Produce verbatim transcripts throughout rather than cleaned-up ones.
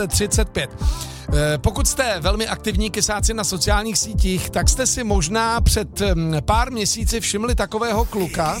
třicet pět. Pokud jste velmi aktivní kysáci na sociálních sítích, tak jste si možná před pár měsíci všimli takového kluka,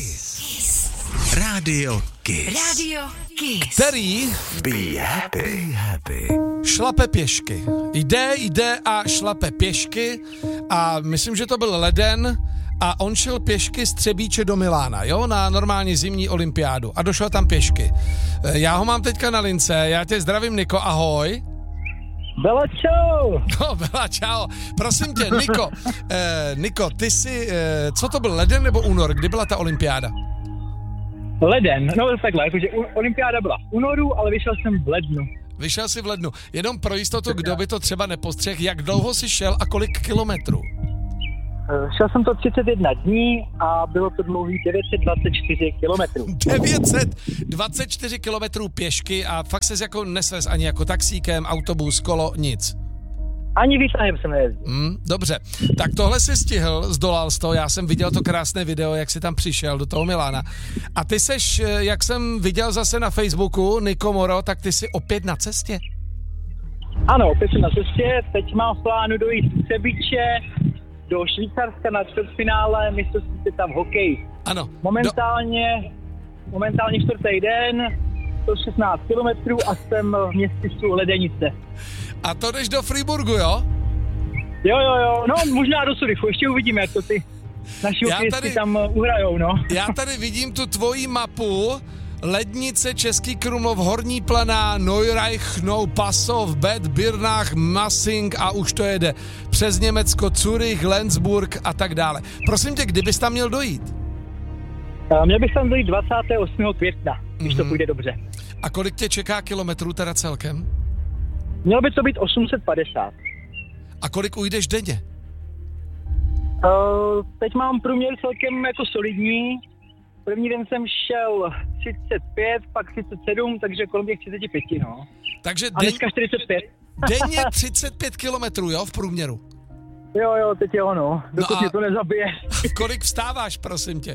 Radio Kiss. Radio Kiss. Který Be happy. Be happy. šlape pěšky. Jde, jde a šlape pěšky a myslím, že to byl leden a on šel pěšky z Třebíče do Milána, jo, na normální zimní olympiádu a došel tam pěšky. Já ho mám teďka na lince, já tě zdravím, Niko, ahoj. Bela čau. No, Bela čau. Prosím tě, Niko, eh, Niko, ty jsi, eh, co to byl, leden nebo únor, kdy byla ta olympiáda? Leden, no takhle, jakože olympiáda byla v únoru, ale vyšel jsem v lednu. Vyšel jsi v lednu. Jenom pro jistotu, kdo by to třeba nepostřehl, jak dlouho jsi šel a kolik kilometrů? Šel jsem to třicet jedna dní a bylo to dlouhý devět set dvacet čtyři kilometrů. devět set dvacet čtyři kilometrů pěšky a fakt ses jako nesvez ani jako taxíkem, autobus, kolo, nic. Ani výtahem jsem nejezdil. Hmm, dobře, tak tohle si stihl, zdolal jsi to, já jsem viděl to krásné video, jak jsi tam přišel do toho Milána. A ty seš, jak jsem viděl zase na Facebooku, Niko Moro, tak ty jsi opět na cestě? Ano, opět jsem na cestě, teď mám v plánu dojít z Třebíče do Švýcarska na čtvrtfinále mistrovství světa v hokeji. Ano. Momentálně, do... momentálně čtvrtý den, sto šestnáct kilometrů a jsem v městysu Ledenice. A to jdeš do Freiburgu, jo? Jo, jo, jo, no možná do Surychu, ještě uvidíme, jak to ty naši hokejisti tam uhrajou, no. Já tady vidím tu tvoji mapu, Lednice, Český Krumlov, Horní Planá, Neureich, Nou Passov, Bad Birnach, Massing a už to jede přes Německo, Zurich, Lenzburg a tak dále. Prosím tě, kdy bys tam měl dojít? Měl bych tam dojít dvacátého osmého května, když mm-hmm. to půjde dobře. A kolik tě čeká kilometrů teda celkem? Mělo by to být osm set padesát. A kolik ujdeš denně? Uh, teď mám průměr celkem jako solidní. První den jsem šel třicet pět, pak třicet sedm, takže kolem těch třicet pět, no. Takže a dneska čtyřicet pět. Denně třicet pět kilometrů, jo, v průměru? Jo, jo, teď je ono, dokud no mě to nezabije. Kolik vstáváš, prosím tě?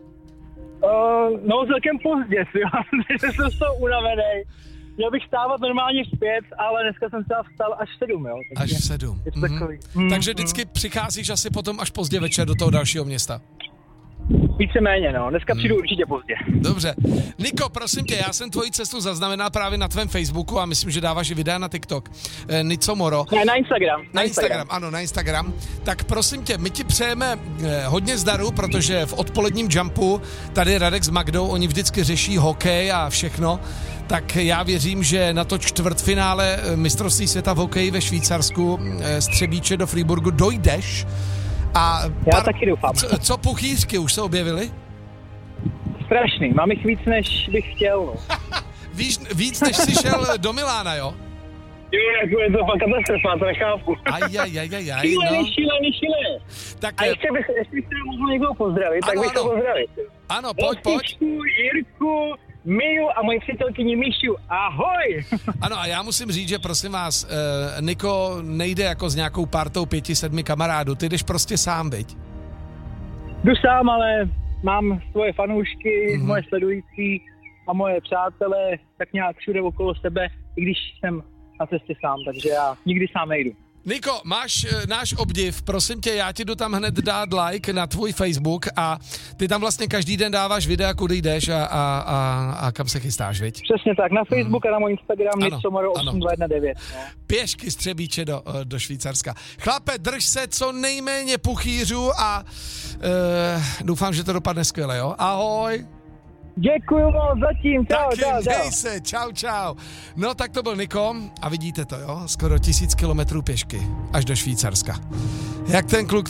Uh, no, celkem pozdě, jo, jsem z toho unavený. Měl bych stávat normálně v pět, ale dneska jsem třeba vstal až v sedm, jo. Takže až v sedm. Je to mm-hmm. takový. Mm-hmm. Takže vždycky přicházíš asi potom až pozdě večer do toho dalšího města. Víceméně, no. Dneska přijdu hmm. určitě pozdě. Dobře. Niko, prosím tě, já jsem tvoji cestu zaznamenal právě na tvém Facebooku a myslím, že dáváš i videa na TikTok. Eh, Nico Moro. Ne, na Instagram. Na, na Instagram. Instagram, ano, na Instagram. Tak prosím tě, my ti přejeme eh, hodně zdaru, protože v odpoledním jumpu tady Radek s Magdou, oni vždycky řeší hokej a všechno. Tak já věřím, že na to čtvrtfinále mistrovství světa v hokeji ve Švýcarsku eh, z Třebíče do Freiburgu dojdeš. A já par... taky doufám. Co, co puchýřky už se objevily? Strašný, mám jich víc, než bych chtěl. No. Víš, víc, než jsi šel do Milána, jo? Jo, jako je to fakt katastrofa, to nechápu. Ajajajajaj, šílený, no. šílený, šílený. Tak, a ještě bych, ještě bych mohl někoho pozdravit, ano, tak bych ano. to pozdravit. Ano, pojď, pojď. Jirku, Miju a moji přítelkyni Míšu, ahoj! Ano, a já musím říct, že prosím vás, eh, Niko nejde jako s nějakou partou pěti, sedmi kamarádů, ty jdeš prostě sám, viď? Jdu sám, ale mám svoje fanoušky, mm-hmm. moje sledující a moje přátelé, tak nějak všude okolo sebe, i když jsem na cestě sám, takže já nikdy sám nejdu. Niko, máš e, náš obdiv, prosím tě, já ti jdu tam hned dát like na tvůj Facebook a ty tam vlastně každý den dáváš videa, kudy jdeš a, a, a, a kam se chystáš, viď? Přesně tak, na Facebook mm. a na můj Instagram Nicomoro osm dva jedna devět. No. Pěšky z Třebíče do, do Švýcarska. Chlape, drž se co nejméně puchýřů a e, doufám, že to dopadne skvěle, jo? Ahoj! Děkuju moc zatím, čau, Taky čau, čau. se, čau, čau. No tak to byl Niko a vidíte to, jo? Skoro tisíc kilometrů pěšky až do Švýcarska. Jak ten kluk